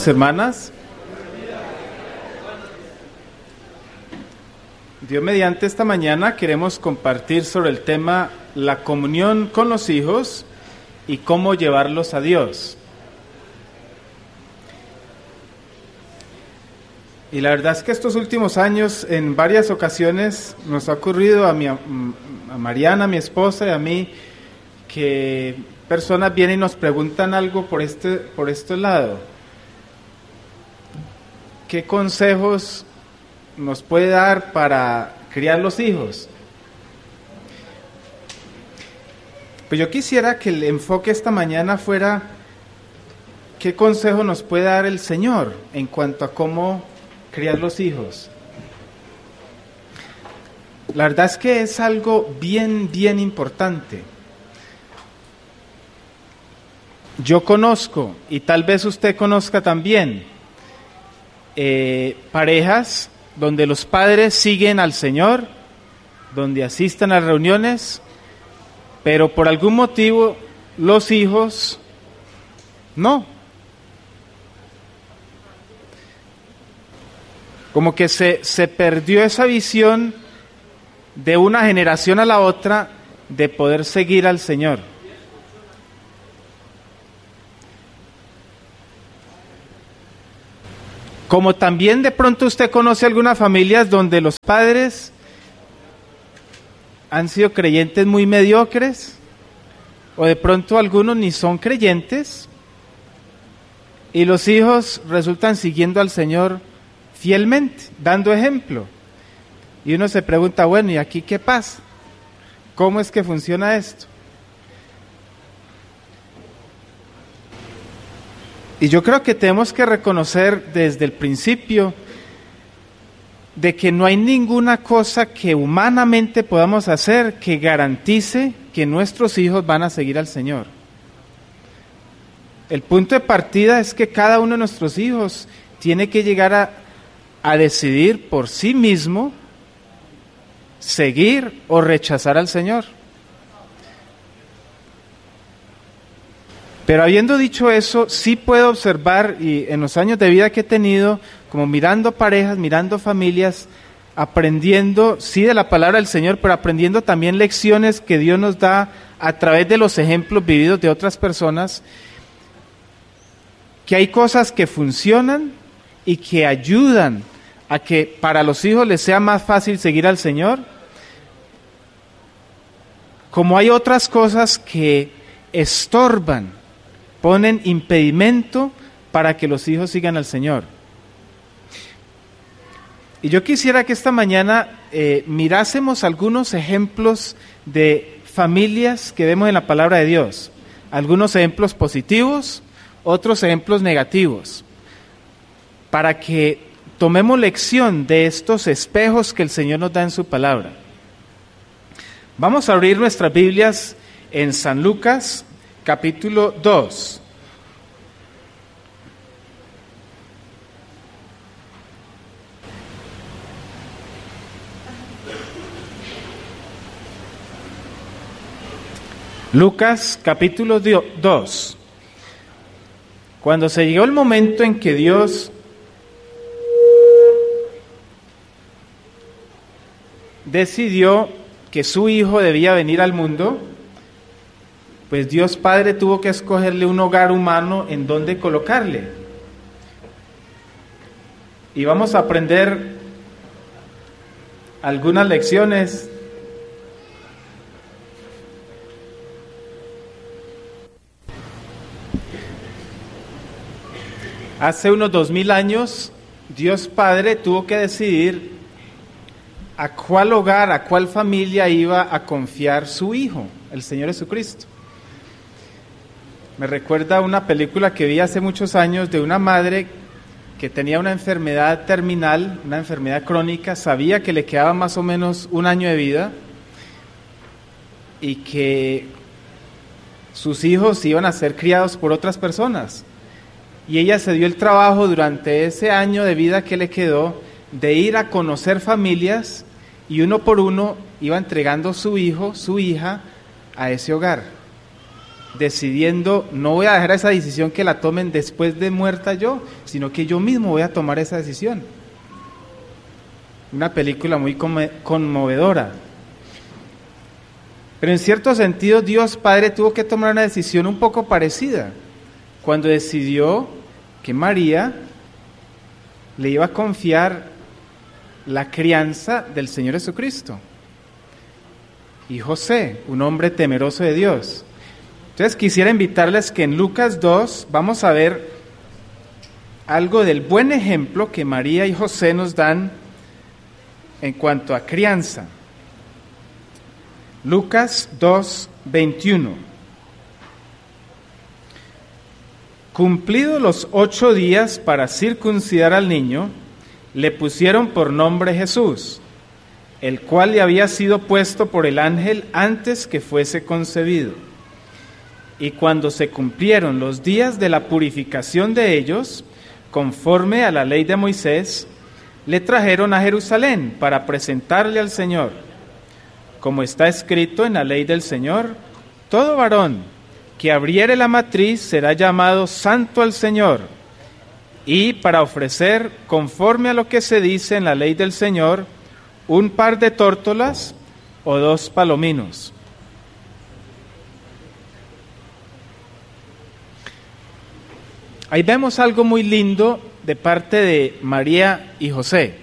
Hermanas, Dios mediante esta mañana queremos compartir sobre el tema la comunión con los hijos y cómo llevarlos a Dios. Y la verdad es que estos últimos años en varias ocasiones nos ha ocurrido a Mariana, mi esposa, y a mí, que personas vienen y nos preguntan algo por este lado. ¿Qué consejos nos puede dar para criar los hijos? Pues yo quisiera que el enfoque esta mañana fuera ¿qué consejo nos puede dar el Señor en cuanto a cómo criar los hijos? La verdad es que es algo bien importante. Yo conozco, y tal vez usted conozca también, parejas donde los padres siguen al Señor, donde asisten a reuniones, pero por algún motivo los hijos no. Como que se perdió esa visión de una generación a la otra de poder seguir al Señor. Como también de pronto usted conoce algunas familias donde los padres han sido creyentes muy mediocres, o de pronto algunos ni son creyentes, y los hijos resultan siguiendo al Señor fielmente, dando ejemplo. Y uno se pregunta, bueno, ¿y aquí qué pasa? ¿Cómo es que funciona esto? Y yo creo que tenemos que reconocer desde el principio de que no hay ninguna cosa que humanamente podamos hacer que garantice que nuestros hijos van a seguir al Señor. El punto de partida es que cada uno de nuestros hijos tiene que llegar a decidir por sí mismo seguir o rechazar al Señor. Pero habiendo dicho eso, sí puedo observar, y en los años de vida que he tenido, como mirando parejas, mirando familias, aprendiendo, sí, de la palabra del Señor, pero aprendiendo también lecciones que Dios nos da a través de los ejemplos vividos de otras personas, que hay cosas que funcionan y que ayudan a que para los hijos les sea más fácil seguir al Señor, como hay otras cosas que estorban, ponen impedimento para que los hijos sigan al Señor. Y yo quisiera que esta mañana mirásemos algunos ejemplos de familias que vemos en la palabra de Dios. Algunos ejemplos positivos, otros ejemplos negativos, para que tomemos lección de estos espejos que el Señor nos da en su palabra. Vamos a abrir nuestras Biblias en San Lucas, capítulo 2. Lucas, capítulo 2. Cuando se llegó el momento en que Dios decidió que su hijo debía venir al mundo, pues Dios Padre tuvo que escogerle un hogar humano en donde colocarle. Y vamos a aprender algunas lecciones. Hace unos 2000 años, Dios Padre tuvo que decidir a cuál hogar, a cuál familia iba a confiar su Hijo, el Señor Jesucristo. Me recuerda una película que vi hace muchos años de una madre que tenía una enfermedad terminal, una enfermedad crónica, sabía que le quedaba más o menos un año de vida y que sus hijos iban a ser criados por otras personas. Y ella se dio el trabajo durante ese año de vida que le quedó de ir a conocer familias, y uno por uno iba entregando su hijo, su hija, a ese hogar. decidiendo, no voy a dejar esa decisión que la tomen después de muerta yo, sino que yo mismo voy a tomar esa decisión. Una película muy conmovedora. Pero en cierto sentido Dios Padre tuvo que tomar una decisión un poco parecida cuando decidió que María le iba a confiar la crianza del Señor Jesucristo. Y José, un hombre temeroso de Dios. Entonces quisiera invitarles que en Lucas 2 vamos a ver algo del buen ejemplo que María y José nos dan en cuanto a crianza. Lucas 2, 21. Cumplidos los 8 días para circuncidar al niño, le pusieron por nombre Jesús, el cual le había sido puesto por el ángel antes que fuese concebido. Y cuando se cumplieron los días de la purificación de ellos, conforme a la ley de Moisés, le trajeron a Jerusalén para presentarle al Señor. Como está escrito en la ley del Señor, todo varón que abriere la matriz será llamado santo al Señor, y para ofrecer, conforme a lo que se dice en la ley del Señor, un par de tórtolas o 2 palominos. Ahí vemos algo muy lindo de parte de María y José.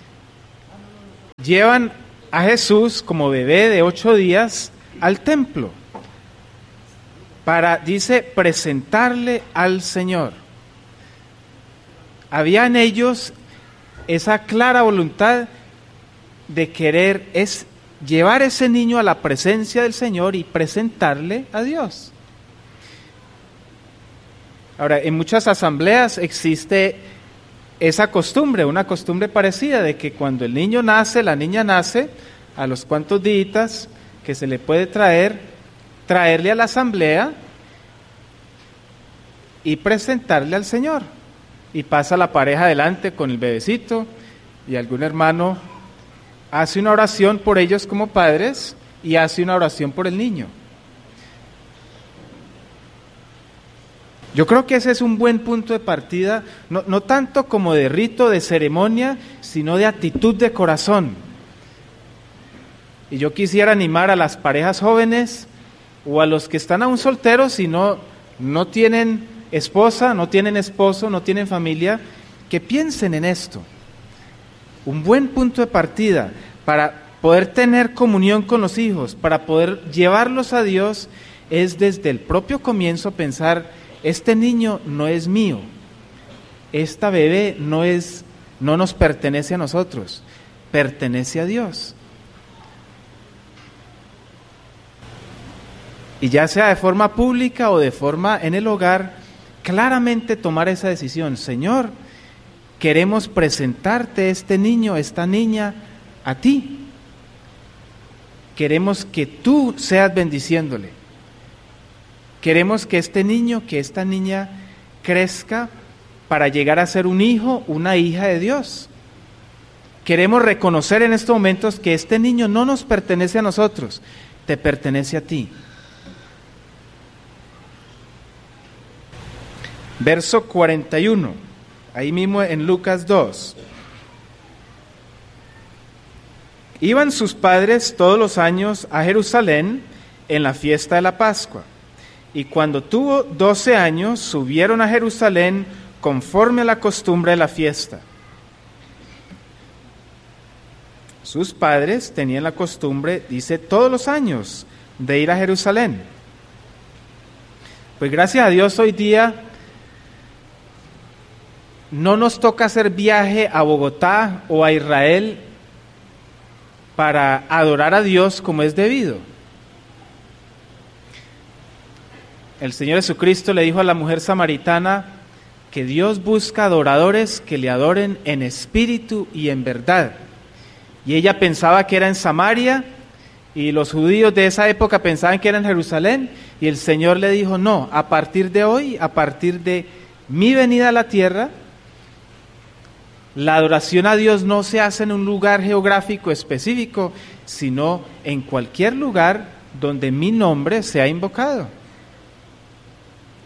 Llevan a Jesús como bebé de 8 días al templo para, dice, presentarle al Señor. Había en ellos esa clara voluntad de querer llevar ese niño a la presencia del Señor y presentarle a Dios. Ahora, en muchas asambleas existe esa costumbre, una costumbre parecida de que cuando el niño nace, la niña nace, a los cuantos días que se le puede traerle a la asamblea y presentarle al Señor. Y pasa la pareja adelante con el bebecito y algún hermano hace una oración por ellos como padres y hace una oración por el niño. Yo creo que ese es un buen punto de partida, no tanto como de rito, de ceremonia, sino de actitud de corazón. Y yo quisiera animar a las parejas jóvenes o a los que están aún solteros y no tienen esposa, no tienen esposo, no tienen familia, que piensen en esto. Un buen punto de partida para poder tener comunión con los hijos, para poder llevarlos a Dios, es desde el propio comienzo pensar: este niño no es mío, esta bebé no nos pertenece a nosotros, pertenece a Dios. Y ya sea de forma pública o de forma en el hogar, claramente tomar esa decisión: Señor, queremos presentarte este niño, esta niña, a ti. Queremos que tú seas bendiciéndole. Queremos que este niño, que esta niña crezca para llegar a ser un hijo, una hija de Dios. Queremos reconocer en estos momentos que este niño no nos pertenece a nosotros, te pertenece a ti. Verso 41, ahí mismo en Lucas 2. Iban sus padres todos los años a Jerusalén en la fiesta de la Pascua. Y cuando tuvo 12 años, subieron a Jerusalén conforme a la costumbre de la fiesta. Sus padres tenían la costumbre, dice, todos los años de ir a Jerusalén. Pues gracias a Dios hoy día no nos toca hacer viaje a Bogotá o a Israel para adorar a Dios como es debido. El Señor Jesucristo le dijo a la mujer samaritana que Dios busca adoradores que le adoren en espíritu y en verdad. Y ella pensaba que era en Samaria, y los judíos de esa época pensaban que era en Jerusalén, y el Señor le dijo: no, a partir de hoy, a partir de mi venida a la tierra, la adoración a Dios no se hace en un lugar geográfico específico, sino en cualquier lugar donde mi nombre sea invocado.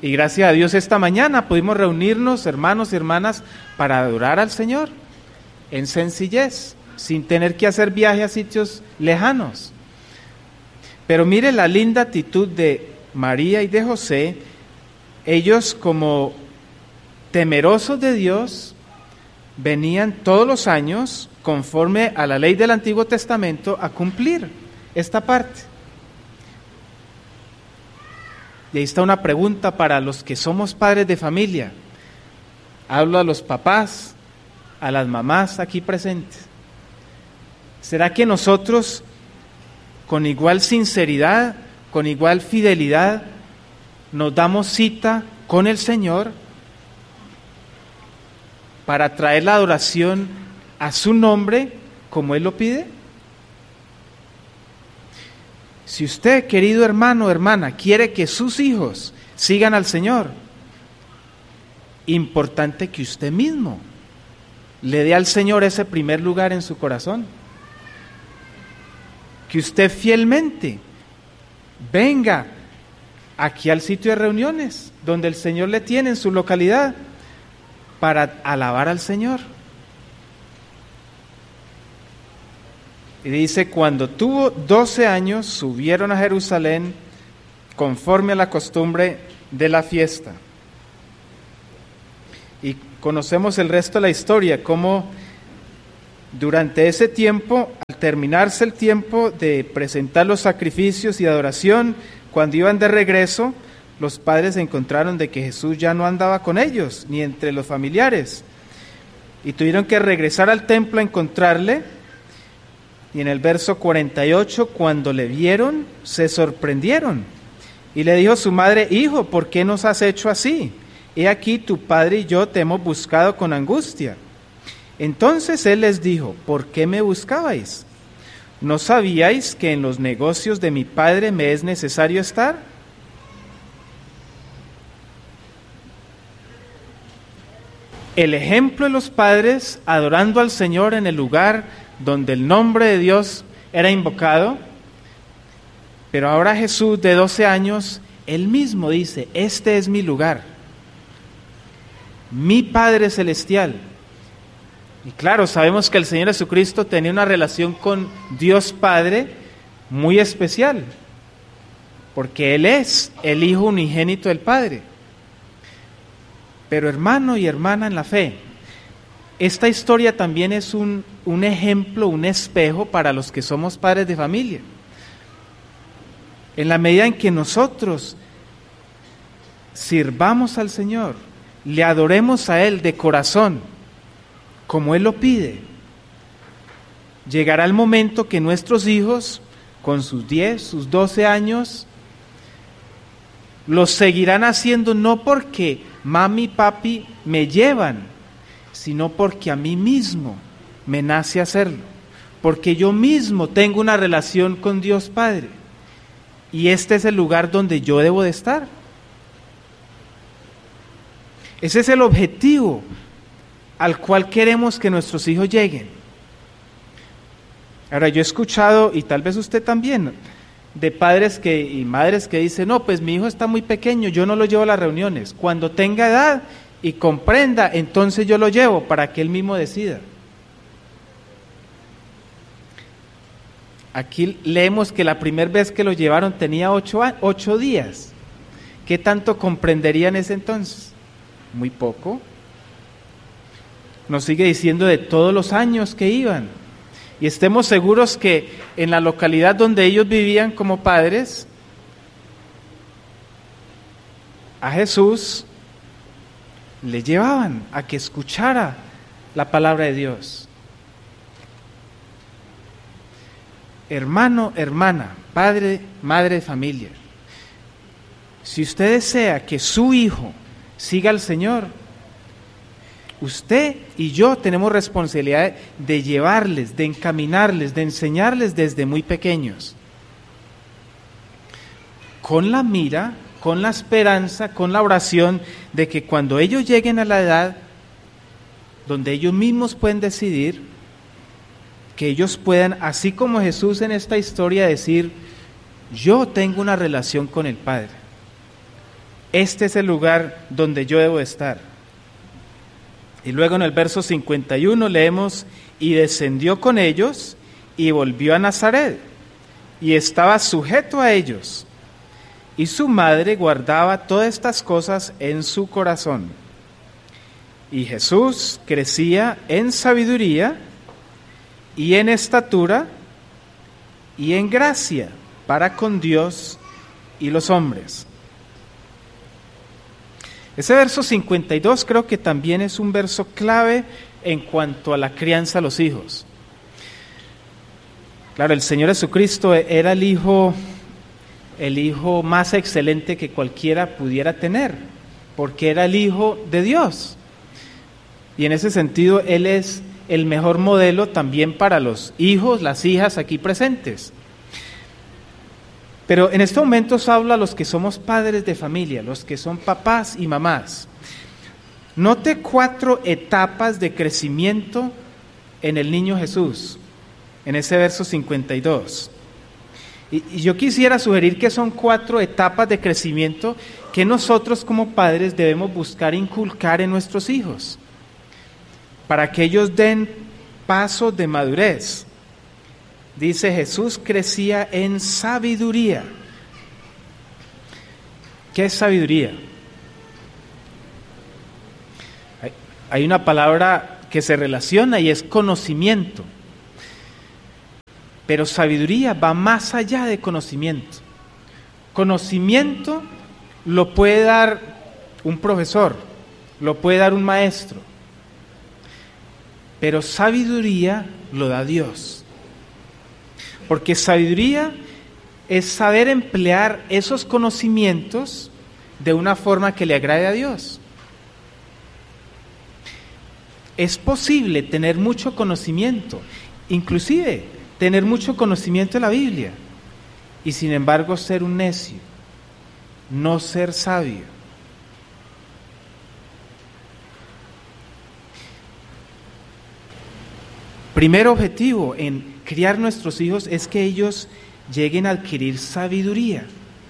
Y gracias a Dios esta mañana pudimos reunirnos, hermanos y hermanas, para adorar al Señor en sencillez, sin tener que hacer viaje a sitios lejanos. Pero mire la linda actitud de María y de José. Ellos, como temerosos de Dios, venían todos los años, conforme a la ley del Antiguo Testamento, a cumplir esta parte. Y ahí está una pregunta para los que somos padres de familia. Hablo a los papás, a las mamás aquí presentes. ¿Será que nosotros, con igual sinceridad, con igual fidelidad, nos damos cita con el Señor para traer la adoración a su nombre como Él lo pide? Si usted, querido hermano o hermana, quiere que sus hijos sigan al Señor, importante que usted mismo le dé al Señor ese primer lugar en su corazón. Que usted fielmente venga aquí al sitio de reuniones, donde el Señor le tiene en su localidad, para alabar al Señor. Y dice, cuando tuvo 12 años, subieron a Jerusalén conforme a la costumbre de la fiesta. Y conocemos el resto de la historia, cómo durante ese tiempo, al terminarse el tiempo de presentar los sacrificios y adoración, cuando iban de regreso, los padres se encontraron de que Jesús ya no andaba con ellos, ni entre los familiares. Y tuvieron que regresar al templo a encontrarle. Y en el verso 48, cuando le vieron, se sorprendieron. Y le dijo su madre, hijo, ¿por qué nos has hecho así? He aquí tu padre y yo te hemos buscado con angustia. Entonces él les dijo, ¿por qué me buscabais? ¿No sabíais que en los negocios de mi padre me es necesario estar? El ejemplo de los padres adorando al Señor en el lugar donde el nombre de Dios era invocado, pero ahora Jesús de 12 años, él mismo dice, este es mi lugar, mi Padre Celestial. Y claro, sabemos que el Señor Jesucristo tenía una relación con Dios Padre muy especial, porque Él es el Hijo unigénito del Padre. Pero hermano y hermana en la fe, esta historia también es un ejemplo, un espejo para los que somos padres de familia. En la medida en que nosotros sirvamos al Señor, le adoremos a Él de corazón, como Él lo pide, llegará el momento que nuestros hijos, con sus 10, sus 12 años, los seguirán haciendo no porque mami y papi me llevan, sino porque a mí mismo me nace hacerlo, porque yo mismo tengo una relación con Dios Padre, y este es el lugar donde yo debo de estar. Ese es el objetivo al cual queremos que nuestros hijos lleguen. Ahora, yo he escuchado, y tal vez usted también, de padres y madres que dicen, no, pues mi hijo está muy pequeño, yo no lo llevo a las reuniones. Cuando tenga edad y comprenda, entonces yo lo llevo para que él mismo decida. Aquí leemos que la primera vez que lo llevaron tenía 8 días. ¿Qué tanto comprendería en ese entonces? Muy poco. Nos sigue diciendo de todos los años que iban. Y estemos seguros que en la localidad donde ellos vivían como padres, a Jesús le llevaban a que escuchara la palabra de Dios. Hermano, hermana, padre, madre de familia, si usted desea que su hijo siga al Señor, usted y yo tenemos responsabilidad de llevarles, de encaminarles, de enseñarles desde muy pequeños, con la mira, con la esperanza, con la oración de que cuando ellos lleguen a la edad donde ellos mismos pueden decidir, que ellos puedan, así como Jesús en esta historia, decir, yo tengo una relación con el Padre. este es el lugar donde yo debo estar. Y luego en el verso 51 leemos, y descendió con ellos y volvió a Nazaret, y estaba sujeto a ellos. Y su madre guardaba todas estas cosas en su corazón. Y Jesús crecía en sabiduría y en estatura y en gracia para con Dios y los hombres. Ese verso 52 creo que también es un verso clave en cuanto a la crianza de los hijos. Claro, el Señor Jesucristo era el hijo más excelente que cualquiera pudiera tener, porque era el Hijo de Dios. Y en ese sentido, Él es el mejor modelo también para los hijos, las hijas aquí presentes. Pero en estos momentos hablo a los que somos padres de familia, los que son papás y mamás. Note 4 etapas de crecimiento en el niño Jesús, en ese verso 52. Y yo quisiera sugerir que son 4 etapas de crecimiento que nosotros como padres debemos buscar inculcar en nuestros hijos, para que ellos den pasos de madurez. Dice, Jesús crecía en sabiduría. ¿Qué es sabiduría? Hay una palabra que se relaciona y es conocimiento. Pero sabiduría va más allá de conocimiento. Conocimiento lo puede dar un profesor, lo puede dar un maestro. Pero sabiduría lo da Dios. Porque sabiduría es saber emplear esos conocimientos de una forma que le agrade a Dios. Es posible tener mucho conocimiento, inclusive tener mucho conocimiento de la Biblia, y sin embargo ser un necio, no ser sabio. Primer objetivo en criar nuestros hijos es que ellos lleguen a adquirir sabiduría.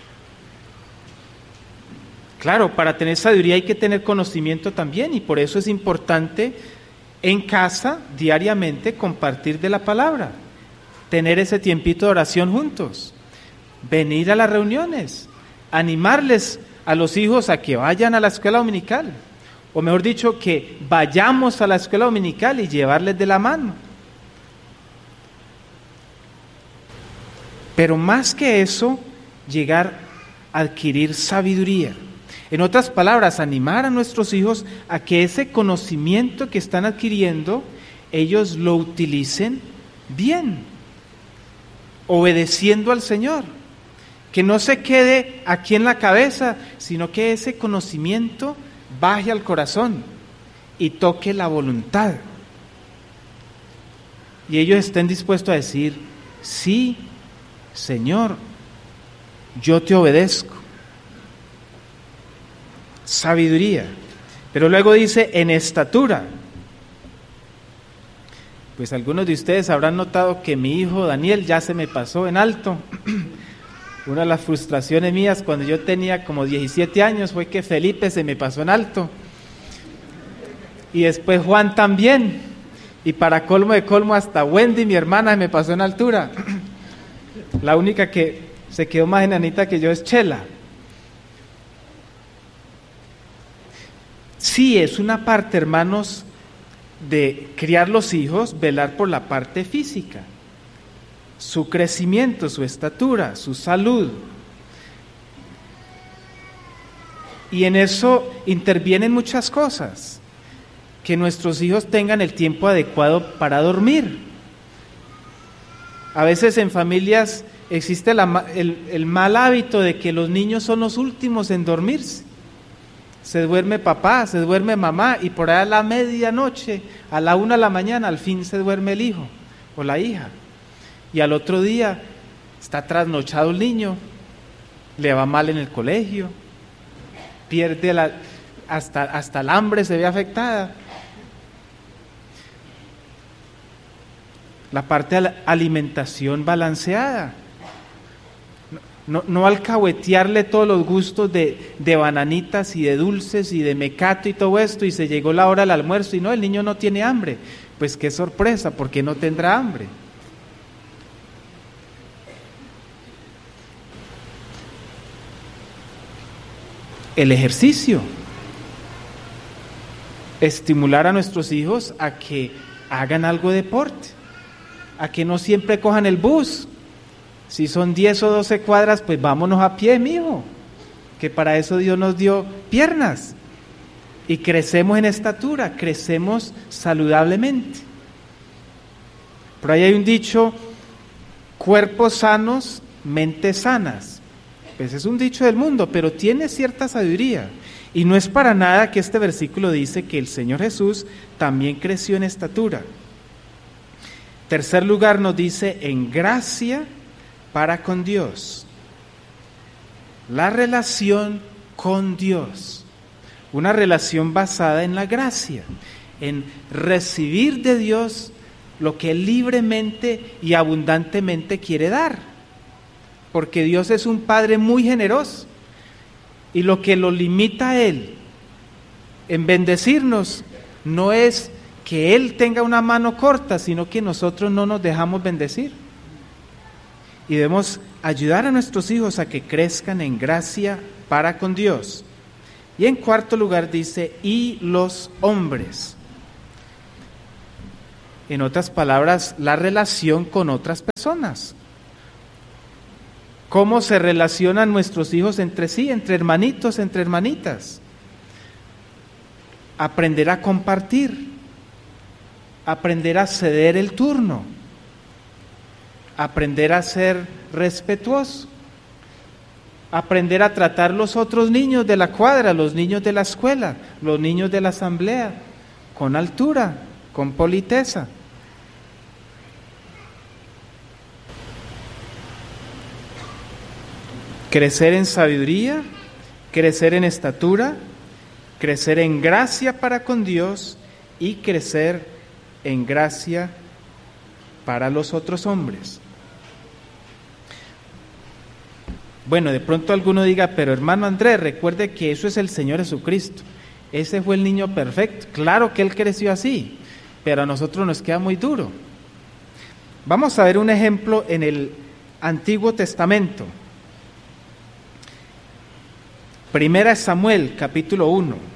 Claro, para tener sabiduría hay que tener conocimiento también, y por eso es importante en casa diariamente compartir de la palabra, tener ese tiempito de oración juntos, venir a las reuniones, animarles a los hijos a que vayan a la escuela dominical, o mejor dicho, que vayamos a la escuela dominical y llevarles de la mano. Pero más que eso, llegar a adquirir sabiduría. En otras palabras, animar a nuestros hijos a que ese conocimiento que están adquiriendo, ellos lo utilicen bien, obedeciendo al Señor. Que no se quede aquí en la cabeza, sino que ese conocimiento baje al corazón y toque la voluntad. Y ellos estén dispuestos a decir, sí, Señor, yo te obedezco. Sabiduría. Pero luego dice, en estatura. Pues algunos de ustedes habrán notado que mi hijo Daniel ya se me pasó en alto. Una de las frustraciones mías cuando yo tenía como 17 años fue que Felipe se me pasó en alto. Y después Juan también. Y para colmo de colmo hasta Wendy, mi hermana, me pasó en altura. La única que se quedó más enanita que yo es Chela. Sí, es una parte, hermanos, de criar los hijos, velar por la parte física, su crecimiento, su estatura, su salud. Y en eso intervienen muchas cosas. Que nuestros hijos tengan el tiempo adecuado para dormir. A veces en familias existe el mal hábito de que los niños son los últimos en dormirse. Se duerme papá, se duerme mamá, y por ahí a la medianoche, a la 1 de la mañana, al fin se duerme el hijo o la hija. Y al otro día está trasnochado el niño, le va mal en el colegio, pierde hasta el hambre se ve afectada. La parte de la alimentación balanceada. no alcahuetearle todos los gustos de bananitas y de dulces y de mecato y todo esto, y se llegó la hora del almuerzo y no, el niño no tiene hambre. Pues qué sorpresa, porque no tendrá hambre. El ejercicio. Estimular a nuestros hijos a que hagan algo de deporte, a que no siempre cojan el bus. Si son 10 o 12 cuadras, pues vámonos a pie, mijo, que para eso Dios nos dio piernas. Y crecemos en estatura, crecemos saludablemente. Por ahí hay un dicho, cuerpos sanos, mentes sanas. Pues es un dicho del mundo, pero tiene cierta sabiduría. Y no es para nada que este versículo dice que el Señor Jesús también creció en estatura. Tercer lugar nos dice, en gracia para con Dios. La relación con Dios. Una relación basada en la gracia, en recibir de Dios lo que Él libremente y abundantemente quiere dar. Porque Dios es un Padre muy generoso. Y lo que lo limita a Él en bendecirnos no es que Él tenga una mano corta, sino que nosotros no nos dejamos bendecir. Y debemos ayudar a nuestros hijos a que crezcan en gracia para con Dios. Y en cuarto lugar dice, y los hombres. En otras palabras, la relación con otras personas. ¿Cómo se relacionan nuestros hijos entre sí, entre hermanitos, entre hermanitas? Aprender a compartir, aprender a ceder el turno, aprender a ser respetuoso, aprender a tratar los otros niños de la cuadra, los niños de la escuela, los niños de la asamblea, con altura, con politeza. Crecer en sabiduría, crecer en estatura, crecer en gracia para con Dios y crecer en gracia para los otros hombres. Bueno, de pronto alguno diga, pero hermano Andrés, recuerde que eso es el Señor Jesucristo. Ese fue el niño perfecto. Claro que Él creció así, pero a nosotros nos queda muy duro. Vamos a ver un ejemplo en el Antiguo Testamento. Primera Samuel, capítulo 1.